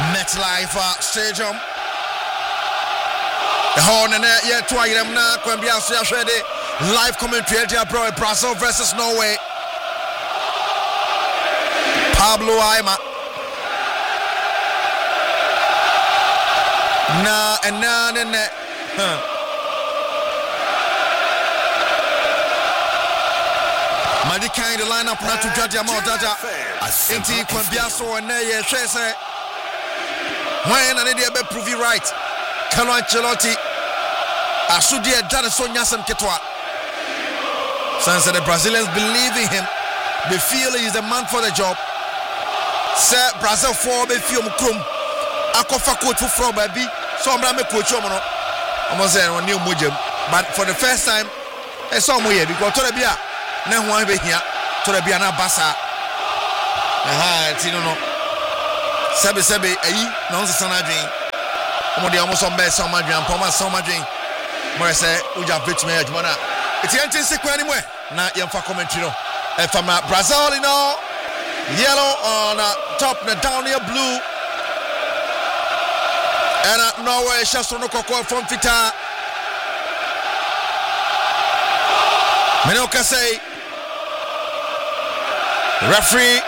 MetLife Stadium. The horn and yet twice them now can be ready. Live commentary bro Brazil versus Norway. Pablo Aima. Madi kind of line up now to judge Amal Dada. Inti Kwambiaso and Neye Shese. When an idiot be prove you right. Carlo Ancelotti. Asudia Danason Yasan Ketwa. Since the Brazilians believe in him, they feel he is the man for the job. Sir Brazil 4 be film krum. Akofa coach for baby. So I'm not coach omono. I'm saying on new mujem. But for the first time, I saw mo here because to the bia na ho be hia to the bia na basa. Ti no. Sebe ayi na on sesa na dwen. Omo de omo so be so ma dwen poma so ma dwen. Mo say uja betime adwuma na. Eti enti sekwa ni mo na yemfa commentary no. From Brazil, you know, yellow on top, and down here blue. And Norway shots on the cocoa from Fita. Menoka say, the referee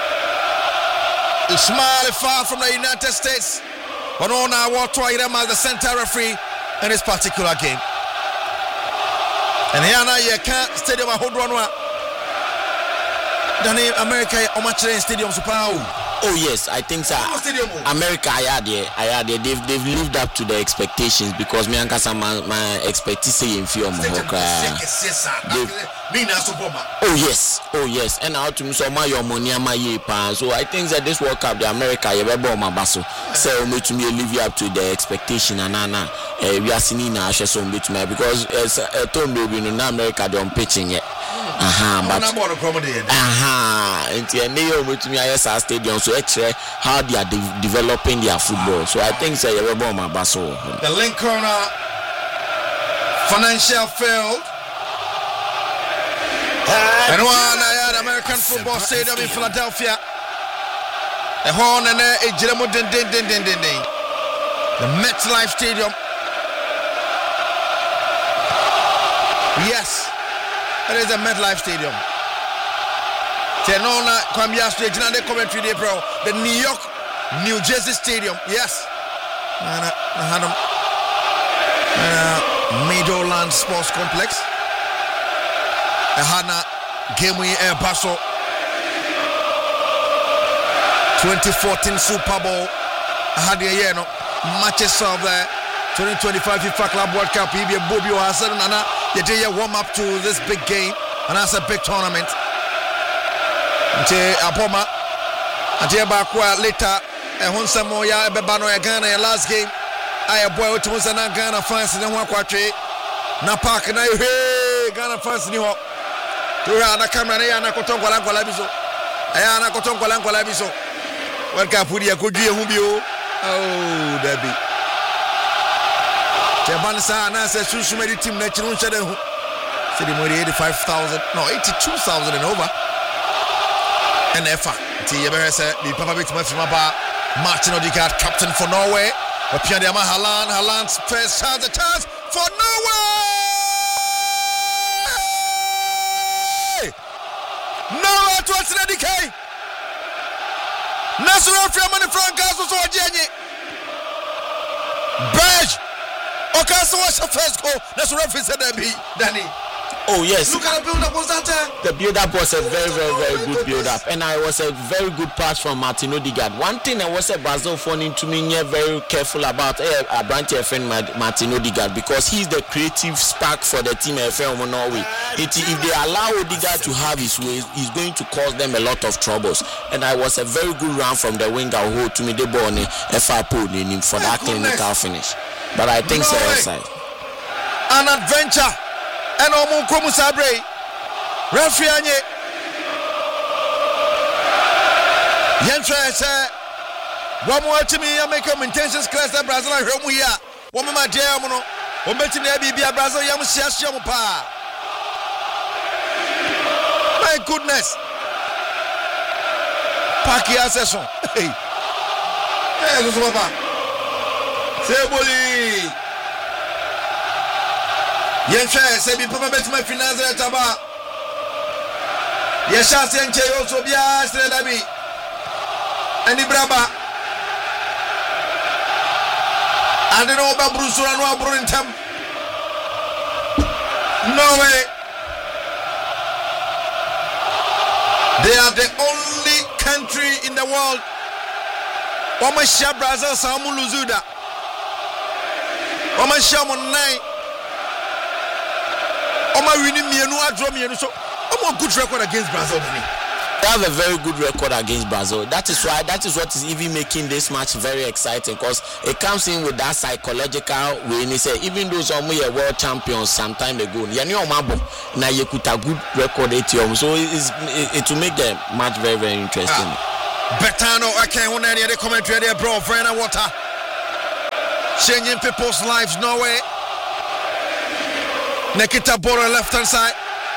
is smiling far from the United States. But on our war to as the center referee in this particular game. And here now you can't stadium a hold one. Danny America Omachre Stadium Super. Oh yes, I think so. America I had there. They've lived up to the expectations because me and my expectation in film. Oh yes. And out to so my money my year pan. So I think that this World Cup the America you be my basso. So me to me live up to the expectation and we are seeing now so me to me because as told me we know America don't pitching yet. But with me I stadium so actually how they are developing their football. So I think say you be my basso. The Lincoln financial field. And one I had American Football Stadium in Philadelphia. The horn and a Jeremo din. The MetLife Stadium. Yes, it is the MetLife Stadium. Tenona Kwambia Stadium, they commentary there, bro. The New Jersey Stadium. Yes. Meadowland Sports Complex. Hana Game Air Basso 2014 Super Bowl. Had the year no matches of the 2025 FIFA Club World Cup. He be Bobio Hassan and the day warm up to this big game and that's a big tournament. Nte Apoma ante ba kwa later Honsamo ya bebano ya Ghana ya last game. Aye boy to Honsana Ghana fans na ho akwatwe na park na he Ghana fans ni ho. Tura camera ya na kotongola biso. Aya na kotongola biso. World Cup udi akodwie hu bio. Oh, Debbie. Tebansa na se susumedi team na chiru nchede hu. Say the money 85,000, no 82,000 and over. NFA. Ti yebe say the papa bit ma firma ba Martin Odegaard captain for Norway. Opian de Haaland's first chance for Norway. Norway to Atsinadike. National Fremani Frankas was on Jenny. Badge. Okaso was the first goal. National Referee said that be Danny. Oh yes. Look at the build-up was that time. The build-up was a very good build-up, and it was a very good pass from Martin Odegaard. One thing I was a Brazil phoning to me, very careful about a branch friend Martin Odegaard because he's the creative spark for the team FM Norway. If they allow Odegaard to have his way, he's going to cause them a lot of troubles. And I was a very good run from the winger who to me the ball FR pulled in him for that clinical finish. But I think so outside. An adventure. And Omo Komusabre referee anye Yentra say one more to me make him intentions class that Brazil hwemu here one ma dia mo no o beti na bibia Brazil yam hia mo pa. My goodness. Paki accession. Hey. so papa. Seboli. Yenhwe se bi papa betima finance taba. Yesha se nche yo so bia sre dabi. Ani braba. Ade no ba brusura no abro ntam. No way. They are the only country in the world. Omasha Brazil Samu Luzuda. Omasha Monai. Oma winning mienu adro mienu so. Omo good record against Brazil. They have a very good record against Brazil. That is what is even making this match very exciting, because it comes in with that psychological way. And he said, even those who are world champions some time ago, na yekuta good record so it will make the match very, very interesting. Betano, I can't hold any of the commentary there, bro. Frena Water. Changing people's lives, no way. Nikita Bora left hand side.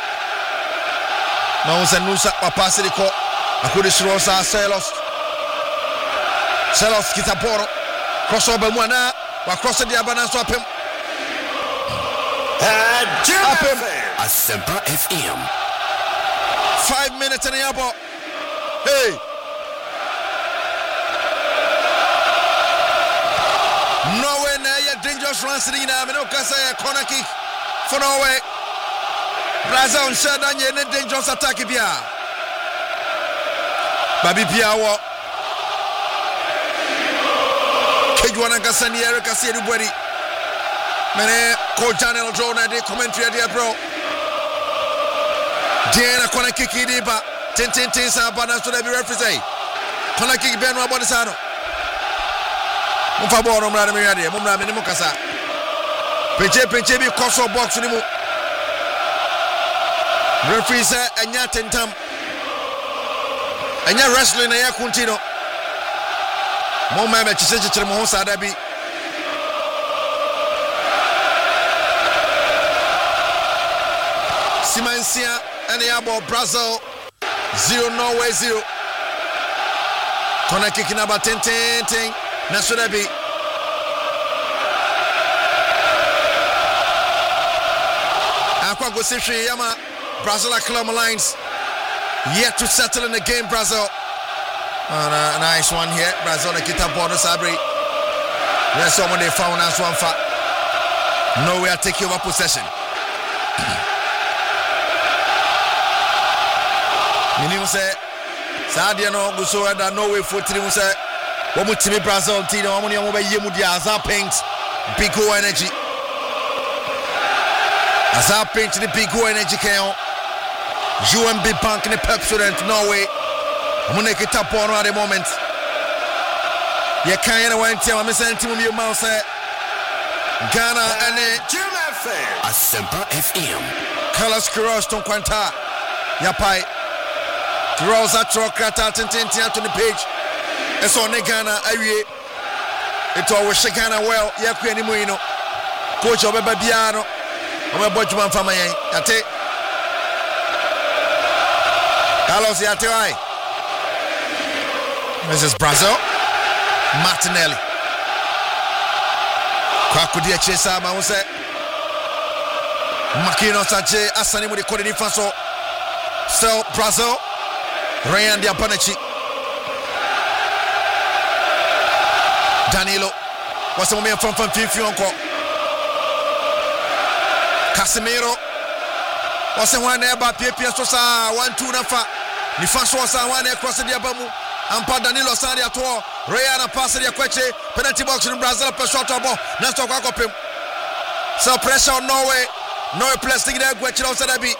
Mausa Nusa Papasi the court. Akudisrosa Selos. Selos Kitaporo. Crossover Mwana. Across the Abana swap him. Up him. Asempa FM. 5 minutes in the airport. Hey. Norway na dangerous run sitting in a corner kick for Norway. Brazil said that you need dangerous attack here. Babi Piawo. Kejuana Gassani Erica Sierra Mene co-channel drone at the commentary there, bro. Diana corner kick Idiba. Tin Sabana to the referee. Corner kick Benoit Bonisano. Mufaboro mrana mirade mumra minimu kasa peche bi koso box ni mu referee say anya tentam anya wrestling na ya kuntino mo ma me chiche mo sada bi Simansia and yabo Brazil 0 Norway 0 kona kicking about 10 Nasudabi Aqua Gosishi Yama Brazil Colombo Lines yet to settle in the game. Brazil nice one here. Brazil the Kita Border Sabri. There's someone they found as one for nowhere take over possession. Minimum say Sadia no Guso and Norway for Trimusa. Wamutimi Brazil Tino Amoni Amoba Yemudia Azar Paints Pico Energy Azar Paint the Pico Energy Kayo UMB Bank in the Pepsodent Norway Amoneke Tapono at the moment Ye Kayana went to my sentiment you mouse Ghana and Asempa FM Carlos Quiroz Ton Quanta Yapai Quiroz Atrocrata Tintin to the page. It's on the Ghana area. It's always Ghana well. Yaku anymore. Coach of Babiano. I'm a Botchman from my Yate. Carlos Yate. This is Brazil. Martinelli. Kwakudia Chesa Mause. Makino Sache Asani with the Cote d'Ivoire. So Brazil. Ryan Diapanachi. Danilo what's the moment from Fifi encore Casemiro what's the one about Pierre Sosa 1-2 nafa ni François sa one across the abamu ampa Danilo sandi ato Ryan pass the kweche penalty box in Brazil per shot ball na so kwa kopem so pressure on Norway plastic there kweche no sadabi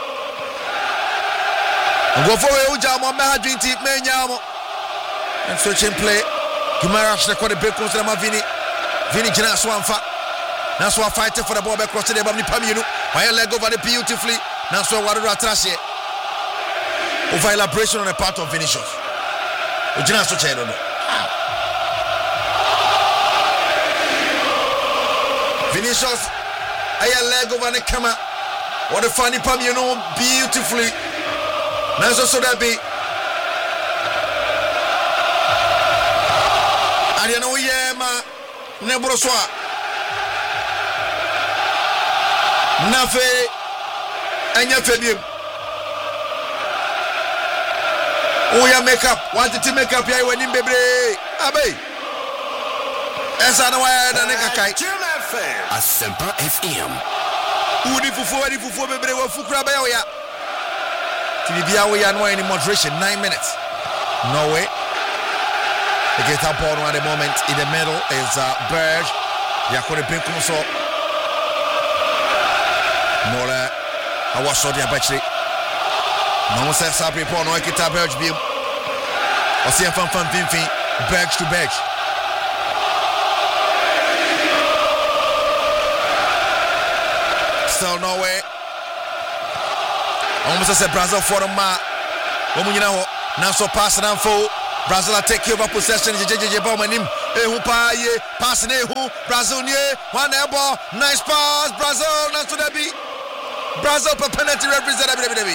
go for uja mo me hadwinti menyamo and switching play Guimaraes na kwade break kontra ma Vini jina so amfa na so fighting for the ball back cross the ball ni pamienu why leg over the beautifully na so wadu atrashe over elaboration on the part of Vinicius ojina so chedo no Vinicius aya leg over the camera what the funny pamienu beautifully na so that be Ade na wo ye ma ne boro so a na fe anya fe biem o ya makeup want to make up ya wani bebre abai esa na wa na ne kakai Asempa FM udi fufu bebre wa fukura ba ya tibia we ya no any moderation 9 minutes Norway they get up on at the moment in the middle is Berge yakore penkum so Mola awaso dia bachiri no se sabe po no kita Berge bi o se fan finfin Berge to Berge still Norway almost as a Brazil for ma womunyina ho nanso pass na fo Brazil take over possession jejeje ba manim ehu pa ye pass na ehu Brazil nie one ball nice pass Brazil nanso da bi Brazil per penalty represent everybody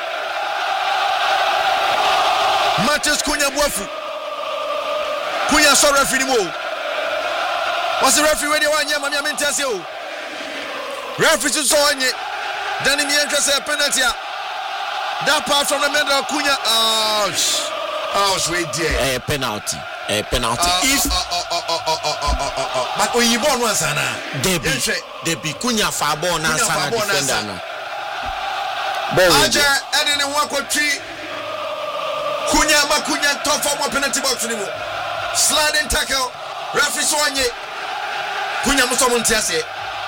Matheus Cunha Boafu Cunha so referee ni mo was the referee when you want yama me ntase o referee so onye Danny me say penalty that pass from the middle of Cunha sweet dear penalty if but when you born once ana Debi Cunha fa ball na sana defender no Aja edene ho akotwi Cunha top for penalty box ni mo sliding tackle referee so onye Cunha mo so mo ntiase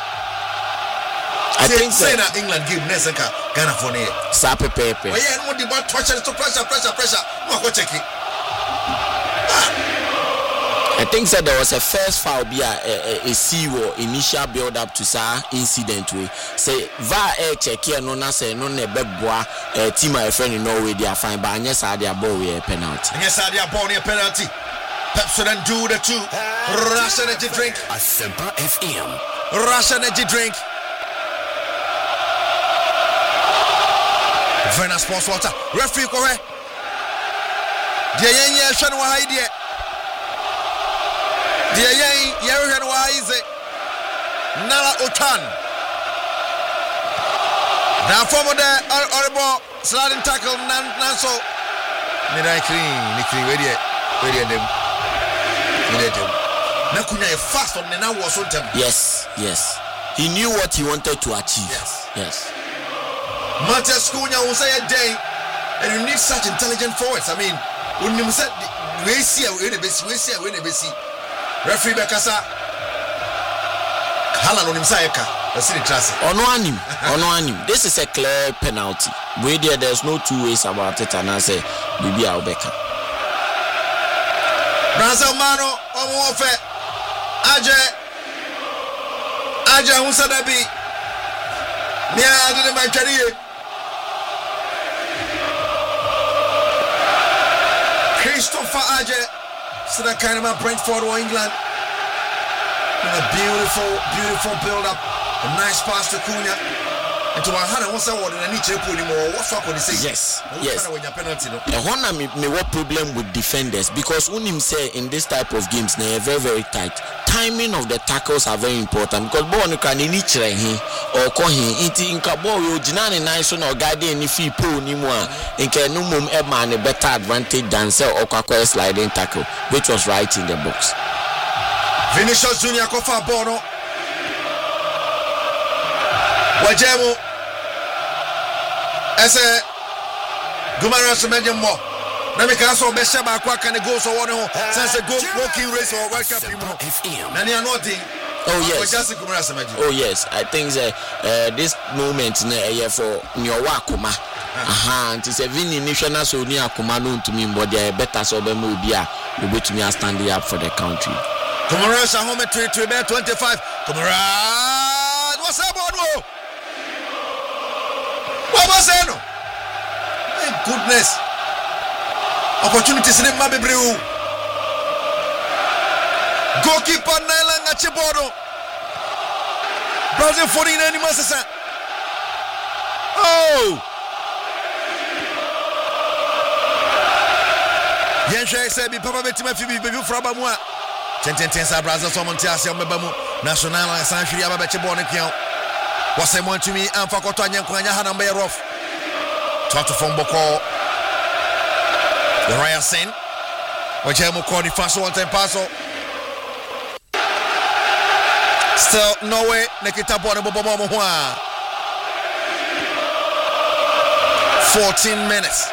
I think say na England game neseka Ghana for ne sa pepe oh yeah no the ball touch to pressure mo go check it I think that there was a first foul be a CWO initial build up to sa incident we say VAR check here no na say no na beboa team my friend in Norway they are fine but anya sa dia ball we penalty anya sa dia ball ne penalty Pepsi and do the two Rush energy drink Asempa FM Rush energy drink Vena Sports Water referee ko he dia yenye hwe no ha ide dia hwe no ha ize Nala Otan now from the horrible sliding tackle nanso ni clean we dem na Cunha fast on na was on them yes he knew what he wanted to achieve yes. Matheus Cunha will say a day and you need such intelligent forwards. I mean, when you said we see referee Bekasa Halan on himself. Let's see the chance. On him. This is a clear penalty. There's no two ways about it, and I say Bibi Albeka. Brazil Mano Omofe Aja Husadabi Nia didn't my career. Christopher Aje, so that kind of a Brentford or England. And a beautiful build up, a nice pass to Cunha. And to Mahana, what's that one in a niche anymore? What's up when he says? Yes. Penalty, no? And one me what problem with defenders because when him say in this type of games, they are very, very tight. Timing of the tackles are very important because ball you can niche or call him in Cabo, you Jinani nice or guide any fee pool anymore. In Kenumum Edman a better advantage than sell or Kakwa sliding tackle, which was right in the box. Vinicius Junior Kofa Bono Wajemo Ese Gumara Semenyo Mo na me ka so be sheba kwa kan go so won ho sense go walking race or World Cup you na ne anoti oh yes I think this moment na for nyowa akoma nti se vini national so ni akoma no ntumi mbode better so be ma obi a obetumi stand up for the country. Comoros home at 25. Comoros, what's up, Bono? What was it? My goodness. Opportunities in Mabibreu. Goalkeeper Nailan Achibono. Brazil 49 Massa. Oh! Yansha said, Papa Betty Fibi from Bamwa. 10 Brazil so Montias Mebamu National and San Shria Babache Bonnekion. Was I want to me and Fakotanya Kwanya Hanambe Rough. Talk to Fomboko. The Ryan Sen. Which I will call the first one time passo. Still no way. Nikita Bonobomo. 14 minutes.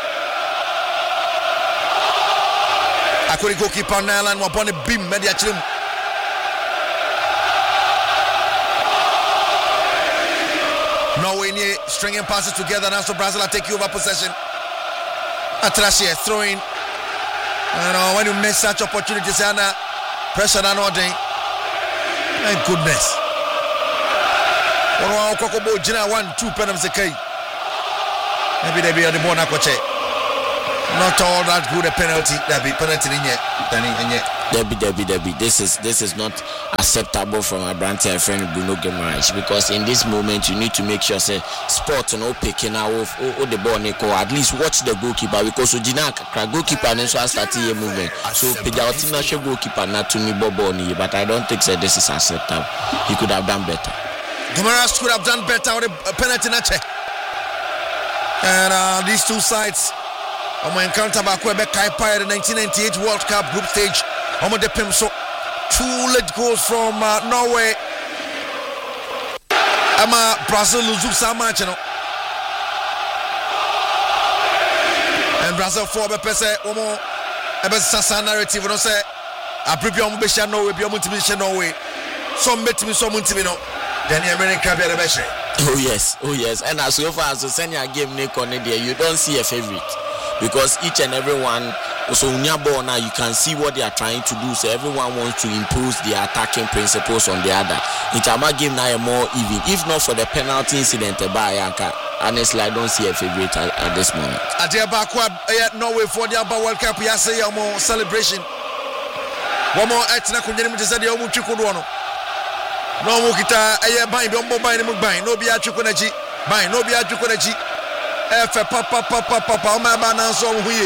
I couldn't go keep on Ireland upon the beam media chim. Norway near stringing passes together now, so Brazil take over possession. Atrasia throwing. When you miss such opportunities, Anna pressure and ordering. My goodness. 1-2 penalties. Maybe they be on the ball now, coach. Not all that good a penalty. That be penalty in yet. Debbie. This is not acceptable from a brand friend Bruno Guimaraes, because in this moment you need to make sure say sport no picking out of the ball Nico. At least watch the goalkeeper, because Ujina goalkeeper and so start a movement. So Pidautina should goalkeeper not to me Boboni, but I don't think that this is acceptable. He could have done better. Guimaraes could have done better with a penalty not check. And these two sides. On my encounter back where Kai Pai the 1998 World Cup group stage. On the Pimso. 2 late goals from Norway. Brazil lose some match, you know. And Brazil 4 pese omo ebe sasa narrative no say aprebiom be sha Norway bi omo timi sha Norway. Some betimi some ntimi no. Then American be be sha. Oh yes. And as so far as the senior game Nico there, you don't see a favorite. Because each and every one, so Unyabo now, you can see what they are trying to do. So everyone wants to impose their attacking principles on the other. It's a game now more even. If not for the penalty incident by Yanka, honestly, I don't see a favorite at this moment. At the Abakwa, Norway for the Abba World Cup, yes, more celebration. One more at Nakunim to say the Omu Chukuano. No Mukita, a bind, don't buy the Mukbine, no be a Chukunaji, buy, no be a Chukunaji. Papa, my man, so we.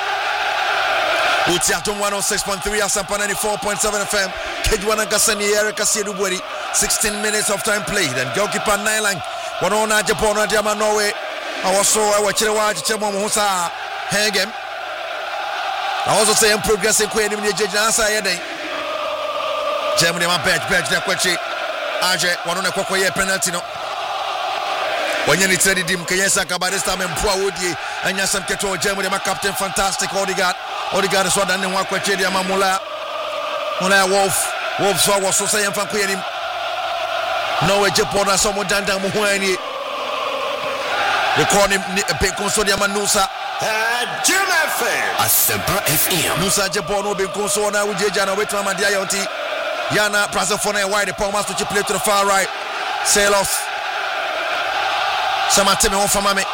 Utiatum 106.3, Asampa 94.7 FM, Kejwana Gassani, Erica Sedubueri, 16 minutes of time played, and goalkeeper Nylang, one on Japan, Diama Norway. I was so I watch Chemo Musa Hagem. I also say I'm progressing quite in the Jansa Yede. Germany, my badge, Nakwachi, Aje, one on a Kokoye penalty. When you need to ready, Kayesa Kabadista and Puawudi, and Yasam Keto, Germany, my captain, fantastic. Odegaard is what and Wakwachi, Mamula, Wolf, so was so saying from Queen. No way, Japona, someone done Muhuani. They call him a big consortium Manusa. Jim FM. Asempa FM. Nusa Japono, big consona with Jana with Ramadiayoti. Yana, Prazafone, wide the Palmas to play to the far right. Sail off. Samateme on for Mame.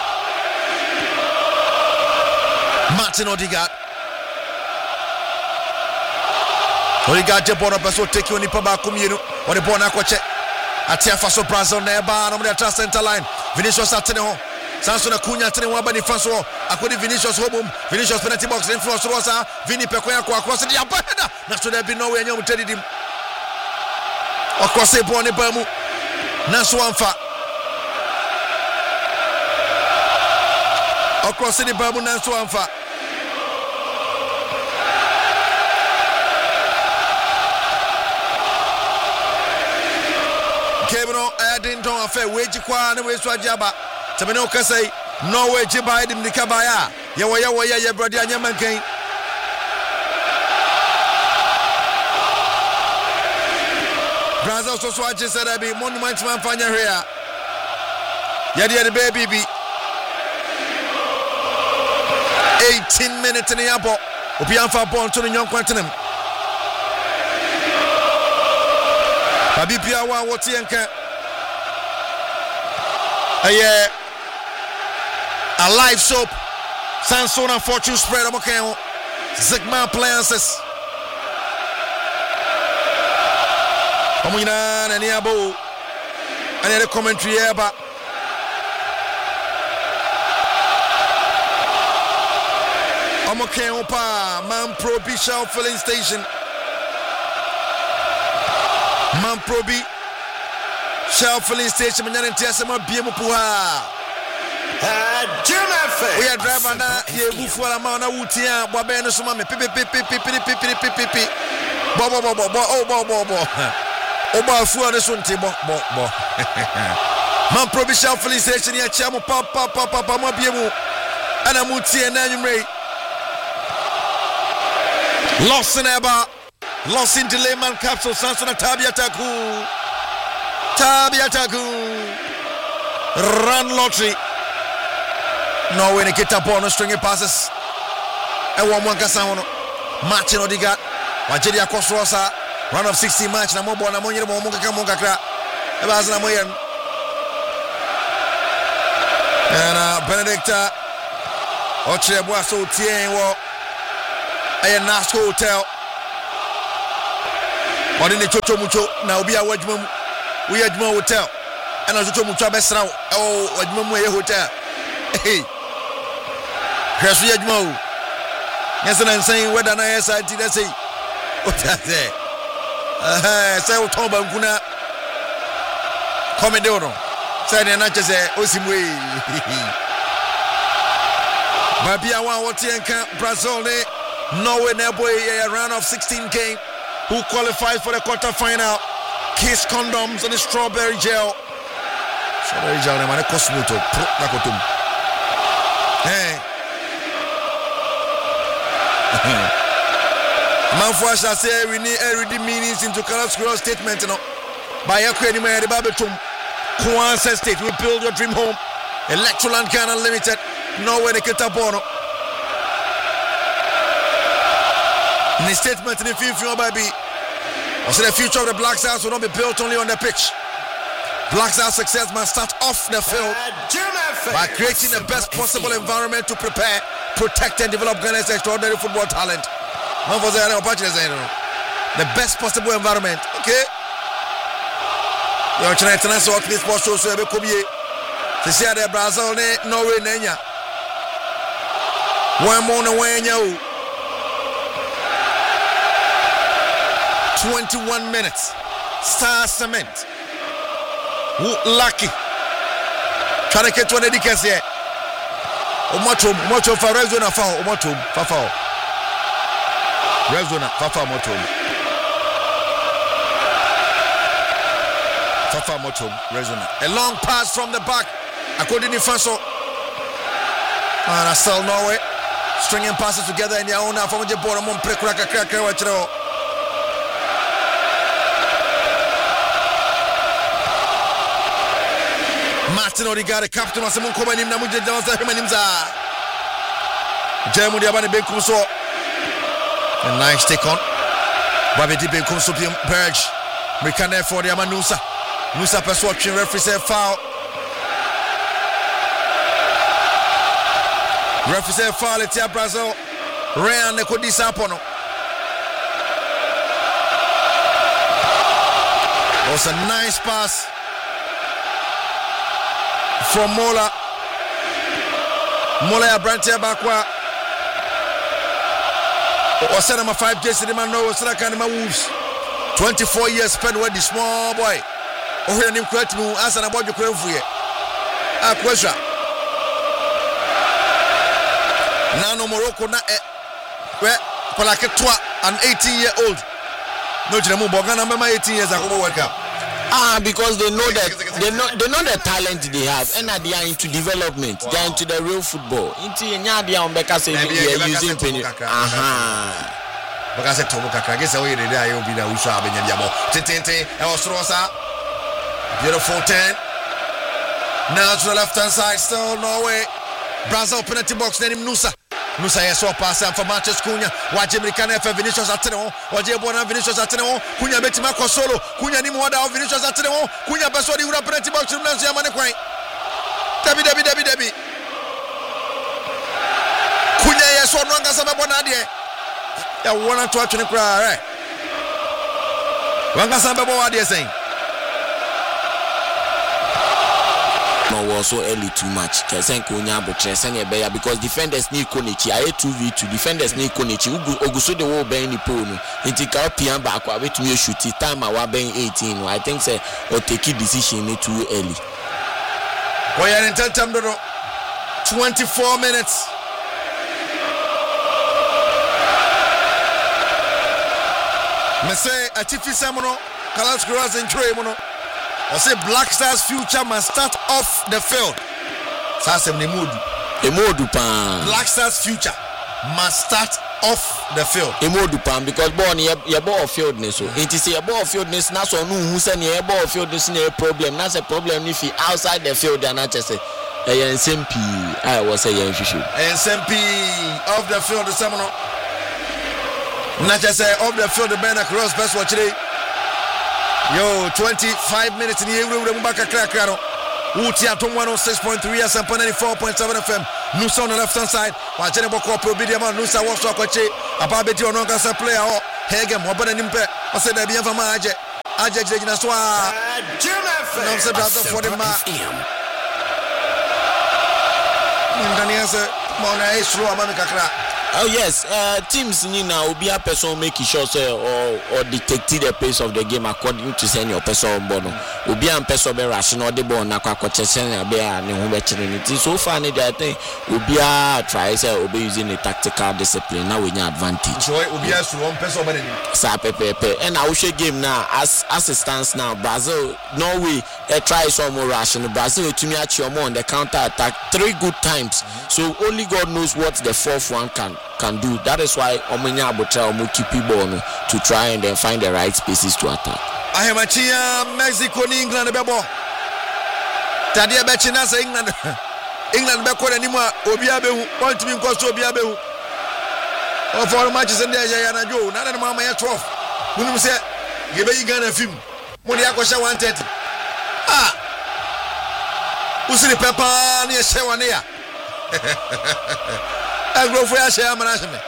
Martin Odegaard. Odegaard Japono Paso take you on the Pabakumino or the Bonakwache. Atia Faso Brazil Neba on the center line. Vinicius Ateno. Samson Acuña Ateno Wabani Faso. Akudi Vinicius Hobum. Vinicius penalty box influence Rosa. Vini Pekoya across the Abana. Now should there be no way anyone tell him. Across the Boni Bamu. Naswanfa. Across the Babu Naswanfa. Kebno adding to a fair wage qua and away Swajaba. Tamino Kasay, no way Jibai dim the Kabaya. Yawa, brother, and Yaman Kane. Brazil so swatches said I be monument man fanya here. Yadi the baby. 18 minutes in the airport. Upianfa born to the young quantum. Babipia wa wotienka. A live soap. Sansona fortune spread amokeo. Zigma appliances. Omuna na niabo. Any commentary eba. Omokeo pa man pro Bishop filling station. Mamprobi Shell filling station manyane ntiasema biemu puha we are driver na ye bufu ala ma na wutia bwa be no so ma me pipi bo oba fu ade so nti bo Mamprobi Shell filling station ya chiamu pa ma biemu ana mutie na nyumrei lost in eba lost in Layman capsule Sansona Tabiataku run lottery Norway ne kita bonus stringing passes e wo mo nkasa hono Martin Odegaard wajedi akosrosa run of 60 match na mobo na monyere mo kakra e baza na moyen and Benedicta Ochrebwa so tien wo e Nasco Hotel Odine chocho mucho na obi a wadwuma mu we adwuma hotel and chocho mucho abesra o wadwuma mu e hotel hey Chris we adwuma o yes and saying whether na yes I did say what that say say o ton banku na comedy no say na chese osimwe Babia wa wotienka Brazil ne Norway na boy a round of 16 game who qualifies for the quarter-final. Kiss condoms and the strawberry gel. Strawberry gel, man, Cosmoto. Hey. Manfwash, I say we need every meanings into color scroll statement, you know. By a credit man, the Babatum. Kwan says state, we build your dream home. Electroland Ghana Limited. Norway, the Kitabono. In the statement in the future, baby, I said the future of the Black Stars will not be built only on the pitch. Black Stars' success must start off the field by creating the best possible environment to prepare, protect, and develop Ghana's extraordinary football talent. The best possible environment, okay? You're trying to answer what this sports show so could be. To see the Brazil, Norway, Nenya. One more than one year. 21 minutes. Star Cement. Lucky. Trying to get to an edicas here. Omoto for Rezona foul. Omoto for foul. Rezona for Moto. Fafa Moto. Rezona. A long pass from the back. According to Faso. And I still Norway. Stringing passes together in their own half. I'm just born among Precracker. Martin Odegaard, the captain of Simon Kobanim Namuja Johnson, Himanimza. Germany Abani Benkumso. A nice take on. Babidi Benkumsopium Berge. Mikane for the Amanusa. Musa Peswatching referee said foul. Referee said foul at Brazil. Ryan Nekodisa Pono. It was a nice pass from Mola Abrantia Bakwa. Or send him a 5 days in the man, no, Wolves. 24 years spent with the small boy. Oh, here, Nim Kretmu, as an about your question. Question. Nano Morocco, not where, like a 18-year-old. No, Jiramu Bogana, remember 18 years ago, World Cup. Because they know that they know the talent they have, and they are into development. Wow. They are into the real football. Into Nyadia on Becca say using penny. Because I told Kakra, I guess I will be the Usha Benyamo. Tente, Ostrosa. Beautiful 10. Now to the left hand side, still Norway. Brazil penalty box, then Nusa. Nusa saw pass for Manchester Cunha. Waje Americana for Vinicius Ateno. Waje Bona Vinicius Ateno. Cunha Betima Solo. Cunha ni mwada of Vinicius Ateno. Cunha Besodi Ura penalty box. Nancy Amanekwai. Debbie. Cunha yeso nwanga sama bona die. Ya wana to atwene kura right. Wanga sama bo adie saying. was so early too much. Kesenko Nyabo Tresene Beya because defenders need Konichi. I 2v2 defenders need Konichi. Oguso the wall bang the pono. Intika Pian back with me shoot time I was bang 18. I think say or take a decision too early. We are in 24 minutes. Mese Atifi Samono, Carlos Gross and Trey Mono. I say Black Stars' future must start off the field. Sasem Nemudu. Black Stars' future must start off the field. Because born your ball of fieldness. So it is a ball of fieldness. Now so no who send your ball of fieldness is a problem. That's a problem if you outside the field and not just say SMP. I was saying SMP off the field. The Samono. Not just say off the field. The banner cross best watch today. Yo, 25 minutes in the year with the Mubaka Crackano. Uti at 106.3 as and 94.7 FM. Nusa on the left hand side. Watching the Boko Probidiama, Nusa was so quache. A Babeti or Nogasa player or Hegem, Wabana Nimpe. I said, I'll be from Aje. Aje Jinaswa. No, said brother for the man. Daniasa, Mona is slow, Mamika. Oh yes, teams Nina will be a person making sure or dictate the pace of the game according to send your person bono. Will be a person be rational the ball na kwa chesene be and who be trinity. So far I think will be a try say will be using the tactical discipline now we need advantage. So will be a one person by the and I wish game now as it stands now Brazil Norway try some more rational Brazil to me at your on the counter attack 3 good times. So only God knows what the fourth one can do. That is why Omenya Abotra keep ball to try and then find the right spaces to attack. I am a chia Mexico England bebo. Tadia Bechina say England beko anymore Obiabehu want to be close to Obiabehu. Of all matches in there Yana Joe, not at Mama 12. When you say you be Ghana film. Modia Kosha 130. Usi Peppa near Shewania. I go for a share management.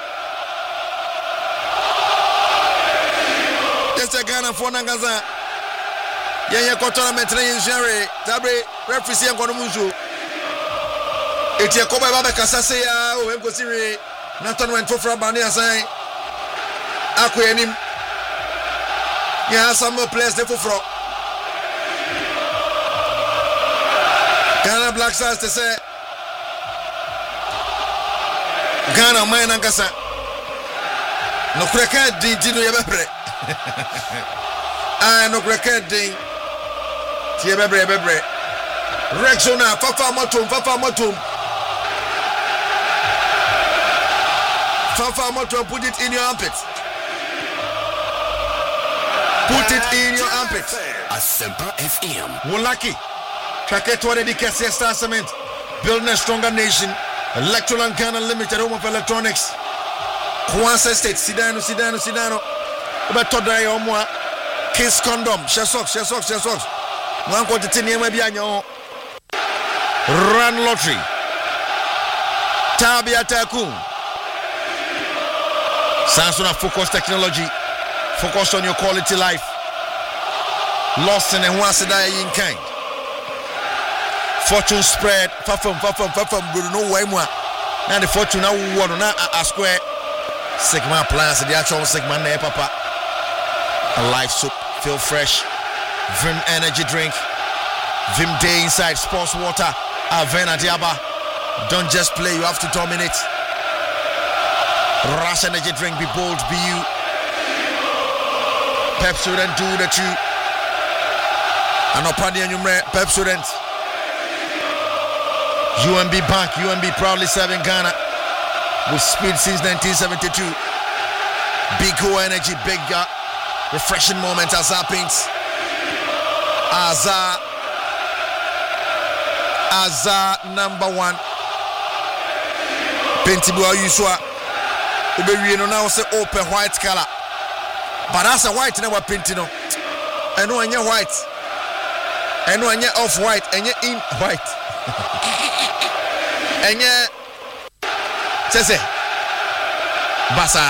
Just a Ghana for Nangaza. Yaya Kotona Metre Jerry, Tabre, Refree and Konomuzu. It's a Koba Baba Casasea, who have Gosiri, Nathan went for Bania saying, Aquanim. Yeah, some more players there for Ghana Black Stars to say. Ghana man Ankasa. No cracka dino yabebre. No cracka ding. Tiabebre. Rexona, Fafa Motum. Fafa Motum, put it in your armpit. Put it in your armpit. Asempa FM. Wolaki. Traketo de Cassia Star Cement. Building a stronger nation. Electoral Ghana Limited, home of electronics. Kwanse State, Sidano. Obeto dry omwa. Kiss condom. Shesox. One quarter 10 years maybe anyo. Run lottery. Tabia Takun. Samsung focus technology. Focus on your quality life. Lost in a once a day in kind. Fortune spread, fafum, no way more. Now the fortune now one on a square. Sigma plans, the actual Sigma ne papa. A life soup, feel fresh. Vim energy drink. Vim day inside sports water. Avena Diaba. Don't just play, you have to dominate. Rush energy drink, be bold, be you. Pepsodent do the two. And Opadi and Pepsodent. UMB Bank, UMB proudly serving Ghana with speed since 1972. Big cool energy, big refreshing moment as happens. Azar number 1. Pentibua Yusua. Ube now say open white color. But that's a white never pentino. I know any white. I know any off white and you in white. Enye Sese Basa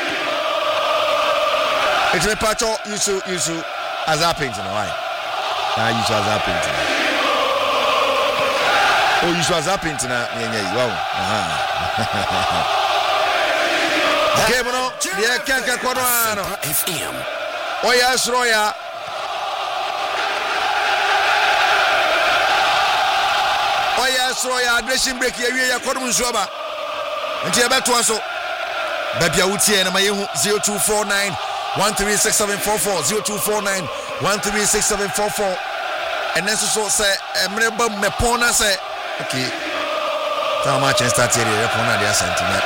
It's me pacho Yusu as happens in why usual happened. Oh, usual happened na wow. Okay, no. Dia kanka kono. FM. Oya Sroya. Oya Sroya addressing break ye ya kono nsuaba. Nti ebeto aso. Babia wutie na mayehu 0249 136744 0249 136744 and then so say emreba mepona say okay ta match start here repona dia sentiment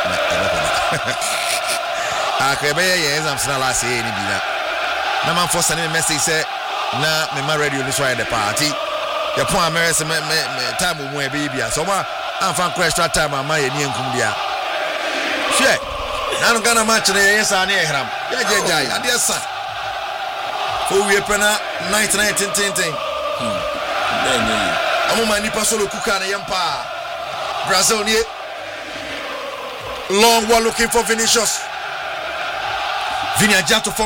akebe ye exams na last year ni bi na man for send me message say na me ma radio ni so the party ye pon america me time mu e be bia so ma amfa extra time ama ye ni enkum dia she na Ghana match na ye sa na ye hram ya jejai ade sa for we pena 19 Amuma nipa solo kuka na yampa Brazil ni long one looking for Vinicius Vini Ajato